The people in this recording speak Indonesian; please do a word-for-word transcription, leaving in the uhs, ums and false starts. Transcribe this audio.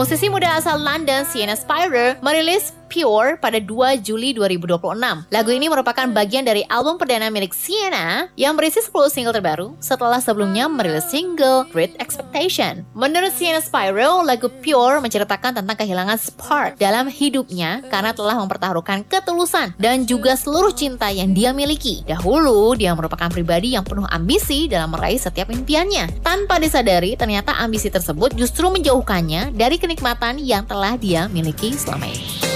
Musisi muda asal London Sienna Spyro merilis Pure pada dua Juli dua ribu dua puluh enam. Lagu ini merupakan bagian dari album perdana milik Sienna yang berisi sepuluh single terbaru setelah sebelumnya merilis single Great Expectation. Menurut Sienna Spyro, lagu Pure menceritakan tentang kehilangan spark dalam hidupnya karena telah mempertaruhkan ketulusan dan juga seluruh cinta yang dia miliki. Dahulu, dia merupakan pribadi yang penuh ambisi dalam meraih setiap impiannya. Tanpa disadari, ternyata ambisi tersebut justru menjauhkannya dari kenikmatan yang telah dia miliki selama ini.